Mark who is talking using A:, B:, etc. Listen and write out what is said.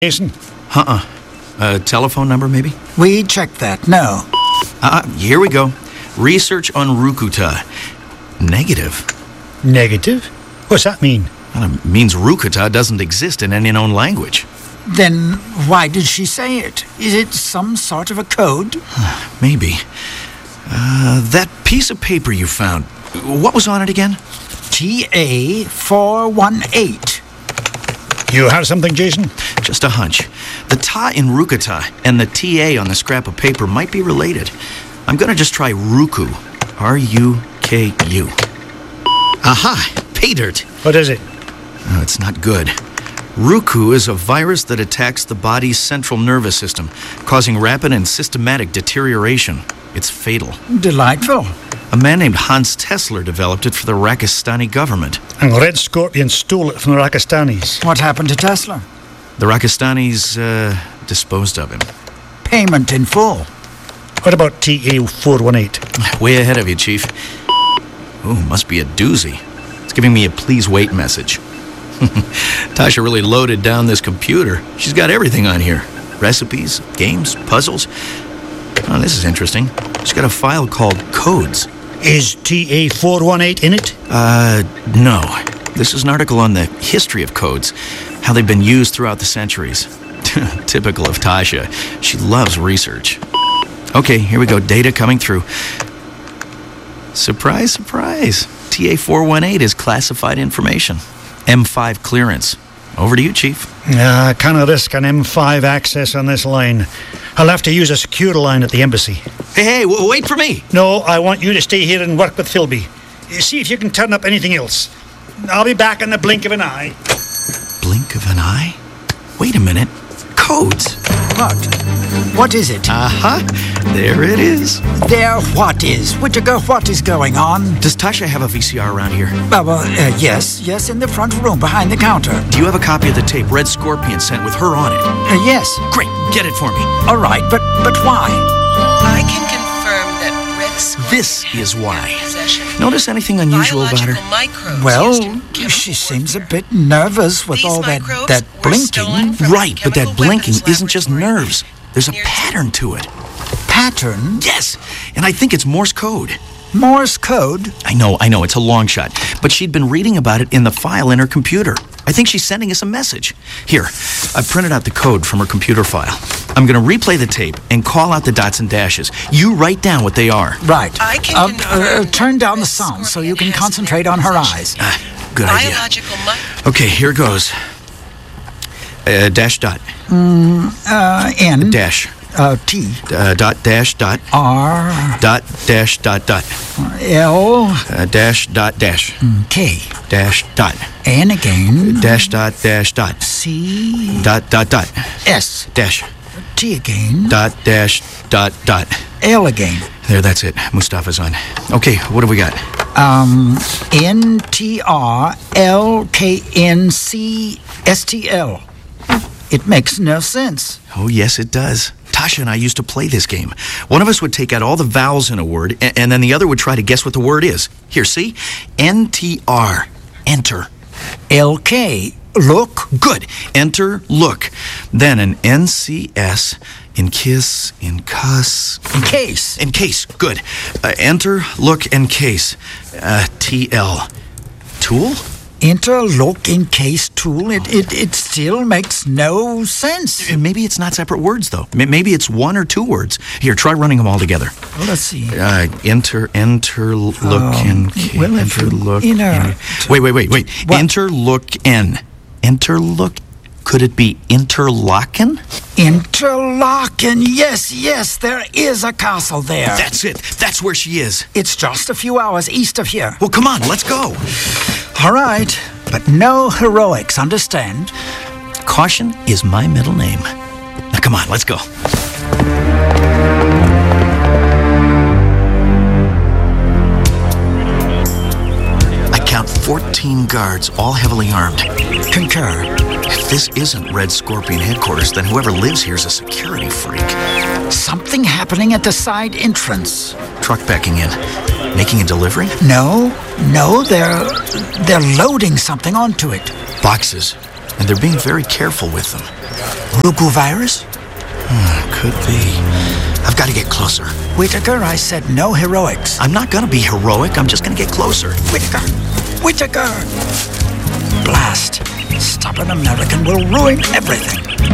A: Jason?
B: A telephone number, maybe?
C: We checked that, no.
B: Here we go. Research on Rukuta. Negative.
A: Negative? What's that mean?
B: Well, it means Rukuta doesn't exist in any known language.
C: Then why did she say it? Is it some sort of a code?
B: Maybe. That piece of paper you found, what was on it again?
C: TA 418.
A: You have something, Jason?
B: Just a hunch. The ta in Rukuta and the TA on the scrap of paper might be related. I'm gonna just try Ruku. R-U-K-U. Aha! Pay dirt.
A: What is it?
B: Oh, it's not good. Ruku is a virus that attacks the body's central nervous system, causing rapid and systematic deterioration. It's fatal.
C: Delightful.
B: A man named Hans Tesler developed it for the Rakistani government.
A: And Red Scorpion stole it from the Rakistanis.
C: What happened to Tesla?
B: The Rakistanis, disposed of him.
C: Payment in full.
A: What about TA 418?
B: Way ahead of you, Chief. Ooh, must be a doozy. It's giving me a please wait message. Tasha really loaded down this computer. She's got everything on here. Recipes, games, puzzles. Oh, this is interesting. She's got a file called Codes.
A: Is TA 418 in it?
B: No. This is an article on the history of codes, how they've been used throughout the centuries. Typical of Tasha. She loves research. Okay, here we go. Data coming through. Surprise, surprise. TA 418 is classified information. M5 clearance. Over to you, Chief.
A: I can't risk an M5 access on this line. I'll have to use a secure line at the embassy.
B: Hey, wait for me.
A: No, I want you to stay here and work with Philby. See if you can turn up anything else. I'll be back in the blink of an eye.
B: Blink of an eye? Wait a minute. Codes.
C: What? What is it?
B: There it is.
C: There what is? Would you go, what is going on?
B: Does Tasha have a VCR around here?
C: Yes, in the front room behind the counter.
B: Do you have a copy of the tape Red Scorpion sent with her on it?
C: Yes.
B: Great, get it for me.
C: All right, but why?
D: I can confirm that Red Scorpion
B: This is why.
D: possession
B: Notice anything unusual about her?
D: biological microbes
C: Well,
D: used in chemical
C: she seems a
D: warfare.
C: bit nervous with
D: These
C: all
D: microbes
C: that
D: were stolen
C: blinking.
D: from
B: Right, but that
D: chemical
B: blinking
D: weapons
B: isn't just
D: laboratory
B: nerves. There's a
D: near
B: pattern to it.
C: Pattern?
B: Yes, and I think it's Morse code.
C: Morse code?
B: I know, it's a long shot. But she'd been reading about it in the file in her computer. I think she's sending us a message. Here, I've printed out the code from her computer file. I'm going to replay the tape and call out the dots and dashes. You write down what they are.
C: Right.
D: I can confirm
C: turn down the
D: Red
C: sound so
D: Scorpion
C: you can
D: has
C: concentrate
D: in
C: on her
D: possession
C: eyes.
B: Good idea.
D: biological microbes.
B: Okay, here goes. Dash dot.
C: N.
B: Dash.
C: T.
B: Dot dash dot.
C: R.
B: Dot dash dot dot.
C: L.
B: Dash dot dash.
C: K.
B: Dash dot.
C: N again.
B: Dash dot dash dot.
C: C.
B: Dot dot dot.
C: S.
B: Dash.
C: T again.
B: Dot dash dot dot.
C: L again.
B: There, that's it. Mustafa's on. Okay, what have we got?
C: NTRLKNCSTL. It makes no sense.
B: Oh, yes, it does. Tasha and I used to play this game. One of us would take out all the vowels in a word, and then the other would try to guess what the word is. Here, see? NTR. Enter.
C: LK. Look.
B: Good. Enter, look. Then an NCS, in kiss, in cuss.
C: In case.
B: In case. Good. Enter, look, and case. TL. Tool?
C: Enter, look, in case tool. It still makes no sense.
B: Maybe it's not separate words, though. Maybe it's one or two words. Here, try running them all together.
C: Well, let's see.
B: Enter, look, and
C: well, if
B: enter,
C: you-
B: look.
C: inner-
B: Wait.
C: What?
B: Enter, look, N. Enter, look. Could it be interlocken?
C: Interlaken. Yes, there is a castle there.
B: That's it. That's where she is.
C: It's just a few hours east of here.
B: Well, come on, let's go.
C: All right, but no heroics, understand?
B: Caution is my middle name. Now, come on, let's go. I count 14 guards, all heavily armed.
C: Concur.
B: If this isn't Red Scorpion headquarters, then whoever lives here is a security freak.
C: Something happening at the side entrance.
B: Truck backing in. Making a delivery?
C: No, they're loading something onto it.
B: Boxes. And they're being very careful with them.
C: Ruku-virus?
B: Could be. I've got to get closer.
C: Whitaker, I said no heroics.
B: I'm not going to be heroic. I'm just going to get closer.
C: Whitaker! Whitaker! Blast. Stop an American will ruin everything.